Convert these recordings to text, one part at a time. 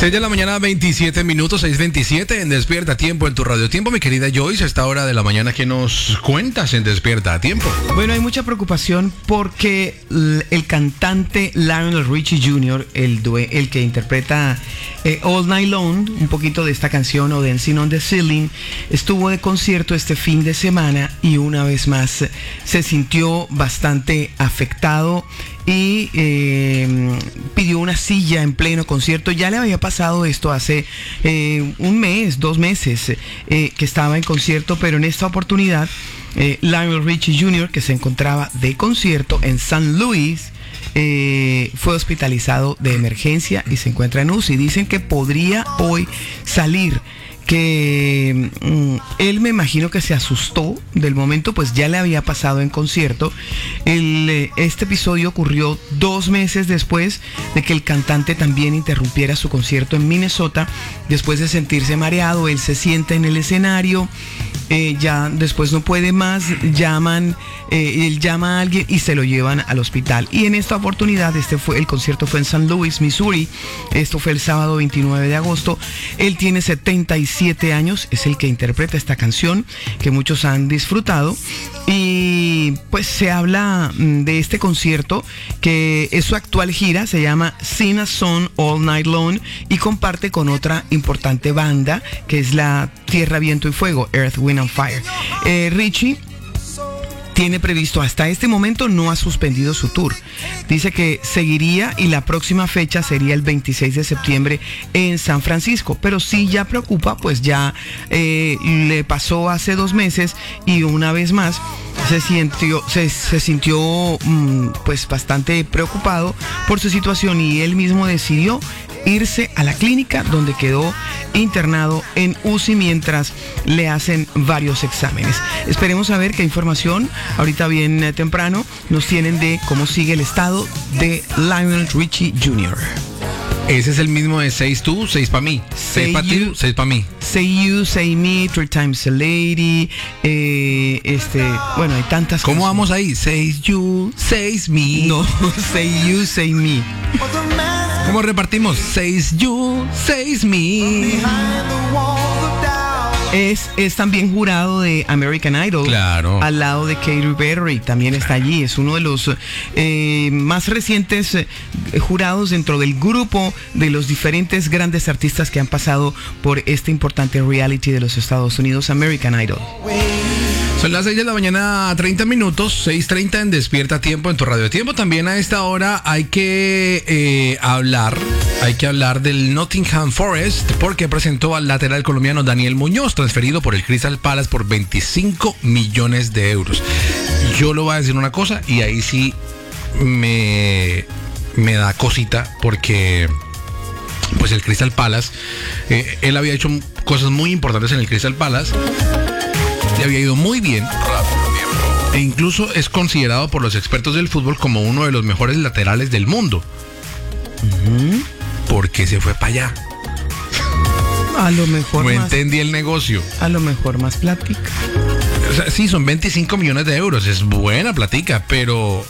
6 de la mañana, 27 minutos, 6:27 en Despierta a Tiempo, en tu Radio Tiempo. Mi querida Joyce, a esta hora de la mañana, ¿qué nos cuentas en Despierta a Tiempo? Bueno, hay mucha preocupación porque el cantante Lionel Richie Jr., el que interpreta All Night Long, un poquito de esta canción, o Dancing on the Ceiling, estuvo de concierto este fin de semana y una vez más se sintió bastante afectado y pidió una silla en pleno concierto. Ya le había pasado esto hace un mes, 2 meses que estaba en concierto, pero en esta oportunidad Lionel Richie Jr., que se encontraba de concierto en San Luis, fue hospitalizado de emergencia y se encuentra en UCI. Dicen que podría hoy salir, que él, me imagino que se asustó del momento, pues ya le había pasado en concierto. Este episodio ocurrió 2 meses después de que el cantante también interrumpiera su concierto en Minnesota, después de sentirse mareado. Él se sienta en el escenario, ya después no puede más, él llama a alguien y se lo llevan al hospital. Y en esta oportunidad, el concierto fue en St. Louis, Missouri. Esto fue el sábado 29 de agosto. Él tiene 77 años, es el que interpreta esta canción que muchos han disfrutado. Y pues se habla de este concierto, que es su actual gira, se llama Sing a Song All Night Long, y comparte con otra importante banda que es la Tierra, Viento y Fuego, Earth, Wind and Fire. Richie tiene previsto, hasta este momento no ha suspendido su tour. Dice que seguiría y la próxima fecha sería el 26 de septiembre en San Francisco. Pero sí ya preocupa, pues ya le pasó hace 2 meses y una vez más se sintió pues bastante preocupado por su situación, y él mismo decidió irse a la clínica donde quedó internado en UCI mientras le hacen varios exámenes. Esperemos a ver qué información ahorita bien temprano nos tienen de cómo sigue el estado de Lionel Richie Jr. Ese es el mismo de 6 tú, 6 para mí. 6 para ti, 6 para mí. Say You, Say Me, 3 Times a Lady. Bueno, hay tantas cosas. ¿Cómo canciones. vamos ahí? Say You, Say Me. No, Say You, Say Me. ¿Cómo repartimos? Say You, Say Me. Es también jurado de American Idol. Claro. Al lado de Katy Perry, también está allí. Es uno de los más recientes jurados dentro del grupo de los diferentes grandes artistas que han pasado por este importante reality de los Estados Unidos, American Idol. Son las 6 de la mañana, 30 minutos, 6:30 en Despierta a Tiempo, en tu Radio Tiempo. También a esta hora hay que hablar del Nottingham Forest, porque presentó al lateral colombiano Daniel Muñoz, transferido por el Crystal Palace por 25 millones de euros. Yo le voy a decir una cosa, y ahí sí me da cosita, porque pues el Crystal Palace, él había hecho cosas muy importantes en el Crystal Palace. Le había ido muy bien, e incluso es considerado por los expertos del fútbol como uno de los mejores laterales del mundo. ¿Por qué se fue para allá? A lo mejor no entendí el negocio. A lo mejor más plática. O sea, sí, son 25 millones de euros, es buena plática, pero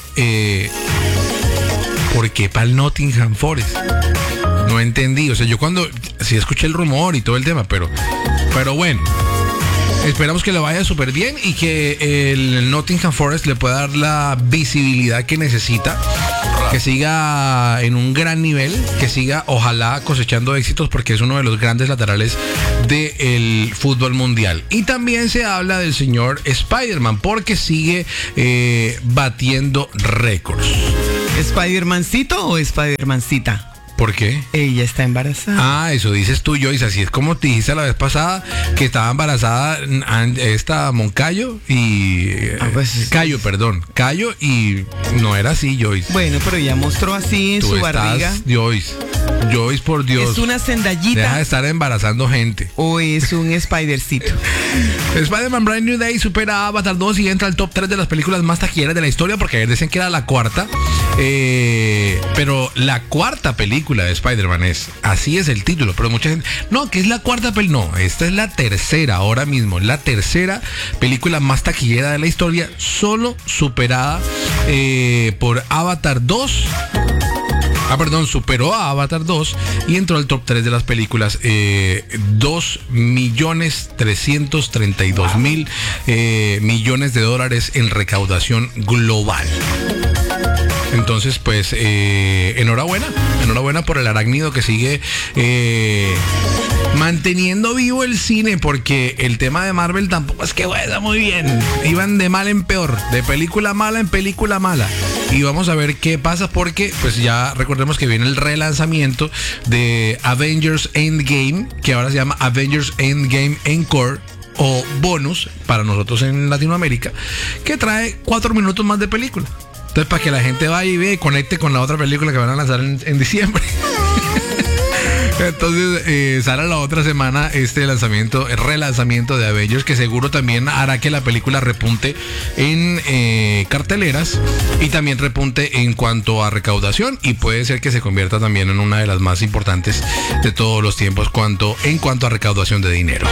¿por qué para el Nottingham Forest? No entendí. O sea, yo sí escuché el rumor y todo el tema, pero bueno. Esperamos que le vaya súper bien y que el Nottingham Forest le pueda dar la visibilidad que necesita, que siga en un gran nivel, que siga ojalá cosechando éxitos, porque es uno de los grandes laterales del fútbol mundial. Y también se habla del señor Spider-Man, porque sigue batiendo récords. ¿Spider-Mancito o Spider-Mancita? ¿Por qué? Ella está embarazada. Ah, eso dices tú, Joyce. Así es como te dijiste la vez pasada, que estaba embarazada esta Moncayo y... Cayo, perdón. Cayo, y no era así, Joyce. Bueno, pero ella mostró así en su barriga. Joyce, por Dios. ¿Es una Zendayita? Deja de estar embarazando gente. ¿O es un Spidercito? Spider-Man Brand New Day supera a Avatar 2 y entra al top 3 de las películas más taquilleras de la historia, porque ayer decían que era la cuarta. Pero la cuarta película de Spider-Man así es el título, pero mucha gente, no, que es la cuarta película, no, esta es la tercera ahora mismo, la tercera película más taquillera de la historia, solo superada por Avatar 2 Superó a Avatar 2 y entró al top 3 de las películas. 2.332.000 millones de dólares en recaudación global. Entonces, pues, enhorabuena por el arácnido que sigue manteniendo vivo el cine, porque el tema de Marvel tampoco es que vaya muy bien. Iban de mal en peor, de película mala en película mala. Y vamos a ver qué pasa, porque pues ya recordemos que viene el relanzamiento de Avengers Endgame, que ahora se llama Avengers Endgame Encore o bonus para nosotros en Latinoamérica, que trae 4 minutos más de película. Entonces, para que la gente vaya y vea y conecte con la otra película que van a lanzar en diciembre. Entonces sale la otra semana el relanzamiento de Avengers, que seguro también hará que la película repunte en carteleras y también repunte en cuanto a recaudación, y puede ser que se convierta también en una de las más importantes de todos los tiempos en cuanto a recaudación de dinero.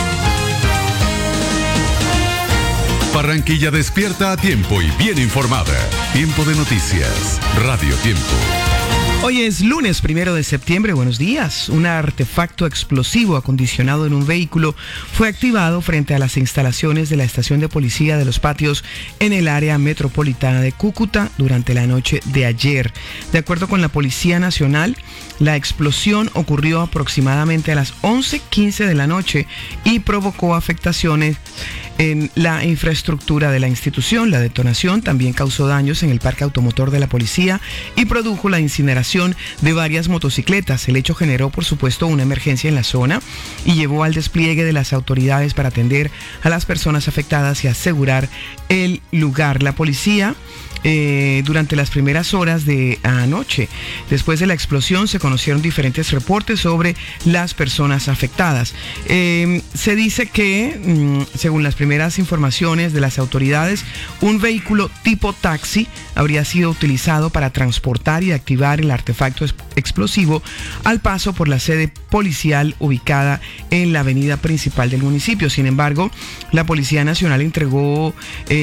Barranquilla despierta a tiempo y bien informada. Tiempo de noticias. Radio Tiempo. Hoy es lunes 1 de septiembre, buenos días. Un artefacto explosivo acondicionado en un vehículo fue activado frente a las instalaciones de la estación de policía de Los Patios en el área metropolitana de Cúcuta durante la noche de ayer. De acuerdo con la Policía Nacional, la explosión ocurrió aproximadamente a las 11:15 de la noche y provocó afectaciones en la infraestructura de la institución. La detonación también causó daños en el parque automotor de la policía y produjo la incineración de varias motocicletas. El hecho generó, por supuesto, una emergencia en la zona y llevó al despliegue de las autoridades para atender a las personas afectadas y asegurar el lugar. La policía, durante las primeras horas de anoche, después de la explosión, se conocieron diferentes reportes sobre las personas afectadas. Se dice que, según las primeras informaciones de las autoridades, un vehículo tipo taxi habría sido utilizado para transportar y activar el artefacto explosivo al paso por la sede policial ubicada en la avenida principal del municipio. Sin embargo, la Policía Nacional entregó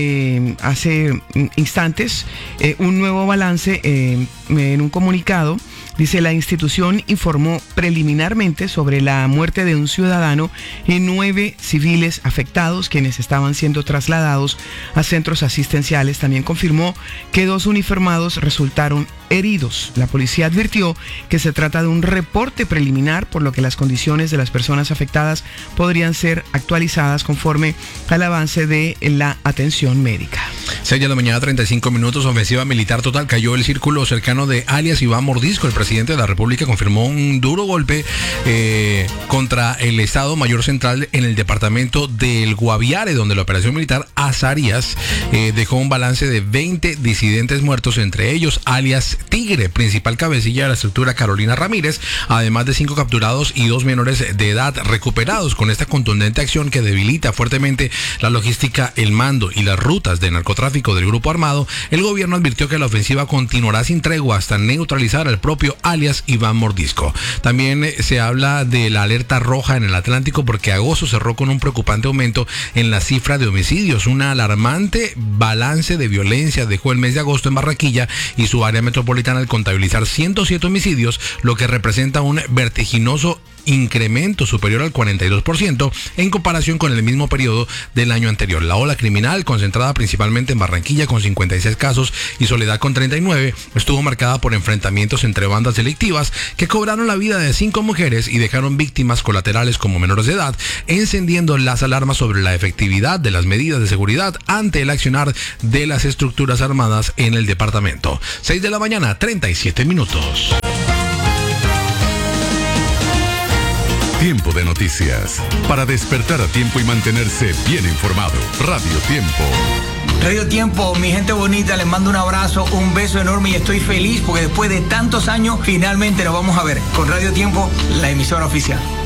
hace instantes un nuevo balance en un comunicado. Dice: la institución informó preliminarmente sobre la muerte de un ciudadano y 9 civiles afectados, quienes estaban siendo trasladados a centros asistenciales. También confirmó que 2 uniformados resultaron heridos. La policía advirtió que se trata de un reporte preliminar, por lo que las condiciones de las personas afectadas podrían ser actualizadas conforme al avance de la atención médica. 6 de la mañana, 35 minutos, ofensiva militar total. Cayó el círculo cercano de alias Iván Mordisco. El presidente de la República confirmó un duro golpe contra el Estado Mayor Central en el departamento del Guaviare, donde la operación militar Azarias dejó un balance de 20 disidentes muertos, entre ellos alias Tigre, principal cabecilla de la estructura Carolina Ramírez, además de 5 capturados y 2 menores de edad recuperados. Con esta contundente acción que debilita fuertemente la logística, el mando y las rutas de narcotráfico del grupo armado, el gobierno advirtió que la ofensiva continuará sin tregua hasta neutralizar al propio alias Iván Mordisco. También se habla de la alerta roja en el Atlántico, porque agosto cerró con un preocupante aumento en la cifra de homicidios. Una alarmante balance de violencia dejó el mes de agosto en Barranquilla y su área metropolitana al contabilizar 107 homicidios, lo que representa un vertiginoso incremento superior al 42% en comparación con el mismo periodo del año anterior. La ola criminal, concentrada principalmente en Barranquilla con 56 casos y Soledad con 39, estuvo marcada por enfrentamientos entre bandas delictivas que cobraron la vida de 5 mujeres y dejaron víctimas colaterales como menores de edad, encendiendo las alarmas sobre la efectividad de las medidas de seguridad ante el accionar de las estructuras armadas en el departamento. 6 de la mañana, 37 minutos. Tiempo de noticias. Para despertar a tiempo y mantenerse bien informado. Radio Tiempo. Radio Tiempo, mi gente bonita, les mando un abrazo, un beso enorme y estoy feliz porque después de tantos años finalmente nos vamos a ver con Radio Tiempo, la emisora oficial.